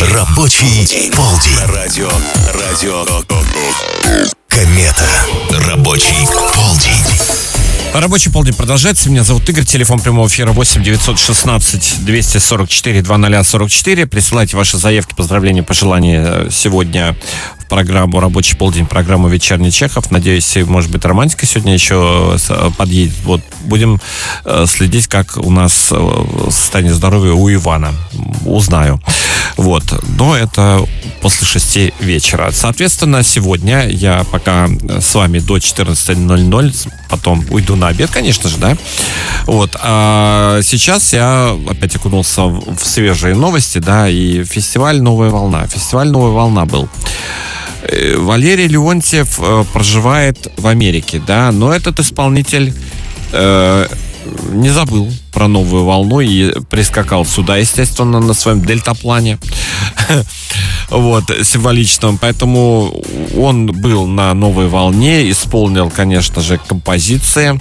Рабочий полдень. Радио Комета. Рабочий полдень. Рабочий полдень продолжается. Меня зовут Игорь. Телефон прямого эфира 8 916 244 2044. Присылайте ваши заявки, поздравления, пожелания сегодня в программу «Рабочий полдень», программу «Вечерний Чехов». Надеюсь, может быть, романтика сегодня еще подъедет. Вот, будем следить, как у нас состояние здоровья у Ивана. Узнаю. Вот. Но это после 6 вечера. Соответственно, сегодня я пока с вами до 14:00, потом уйду на обед, конечно же, да. Вот. А сейчас я опять окунулся в свежие новости, да, и фестиваль «Новая волна». Фестиваль «Новая волна» был. Валерий Леонтьев проживает в Америке, да, но этот исполнитель не забыл про «Новую волну» и прискакал сюда, естественно, на своем дельтаплане. Вот, символичном. Поэтому он был на «Новой волне», исполнил, конечно же, композиции.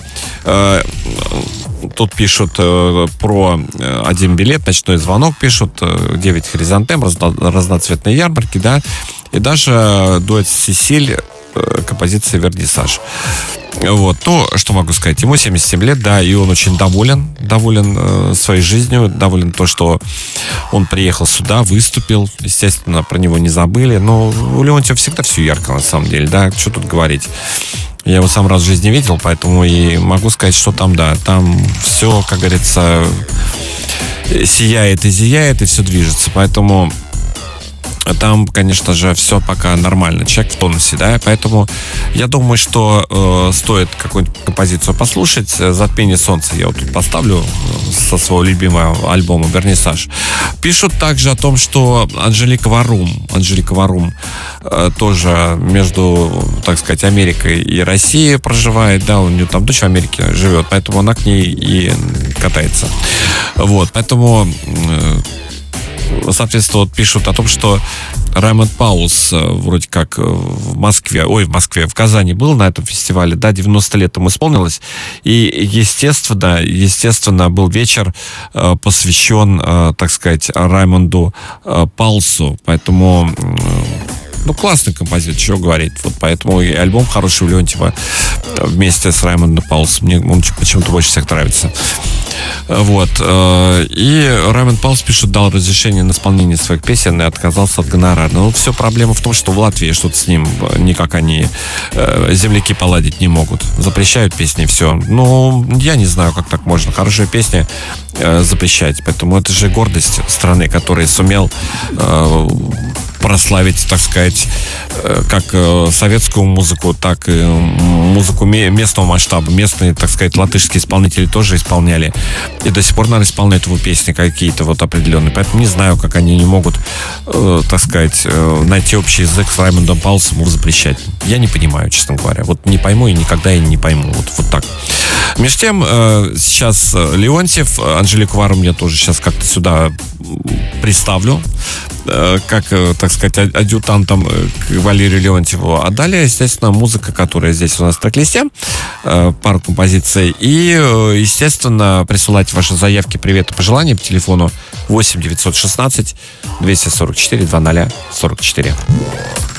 Тут пишут про «Один билет», «Ночной звонок», пишут 9 хризантем, разноцветные ярмарки, да, и даже дуэт Сесиль, композиция «Вернисаж». Вот, то, что могу сказать, ему 77 лет, да, и он очень доволен своей жизнью, доволен то, что он приехал сюда, выступил, естественно, про него не забыли, но у Леонтьева всегда все ярко, на самом деле, да, что тут говорить. Я его сам раз в жизни видел, поэтому и могу сказать, что там, да, там все, как говорится, сияет и зияет, и все движется, поэтому там, конечно же, все пока нормально. Человек в тонусе, да, поэтому я думаю, что стоит какую-нибудь композицию послушать. «Затмение солнца» я вот тут поставлю со своего любимого альбома «Вернисаж». Пишут также о том, что Анжелика Варум тоже между, так сказать, Америкой и Россией проживает, да, у нее там дочь в Америке живет, поэтому она к ней и катается. Вот, поэтому соответственно, вот пишут о том, что Раймонд Паулс вроде как в Казани был на этом фестивале, да, 90 лет ему исполнилось, и естественно, был вечер посвящен, так сказать, Раймонду Паулсу, поэтому классный композитор, чего говорить. Вот поэтому и альбом хороший у Леонтьева вместе с Раймондом Паулсом. Мне он почему-то больше всех нравится. Вот. И Раймонд Паулс пишет, дал разрешение на исполнение своих песен и отказался от гонорара. Но все проблема в том, что в Латвии что-то с ним никак они земляки поладить не могут. Запрещают песни, все. Ну, я не знаю, как так можно. Хорошие песни запрещать. Поэтому это же гордость страны, которая сумел прославить, так сказать, как советскую музыку, так и музыку местного масштаба. Местные, так сказать, латышские исполнители тоже исполняли. И до сих пор, наверное, исполняют его песни какие-то вот определенные. Поэтому не знаю, как они не могут, так сказать, найти общий язык с Раймондом Паулсом, его запрещать. Я не понимаю, честно говоря. Вот не пойму и никогда не пойму. Вот так. Между тем, сейчас Леонтьев, Анжелику Варум я тоже сейчас как-то сюда приставлю, как, так сказать, адъютантом к Валерию Леонтьеву. А далее, естественно, музыка, которая здесь у нас в трек-листе, пару композиций. И, естественно, присылайте ваши заявки, привет и пожелания по телефону 8 916 244 2044.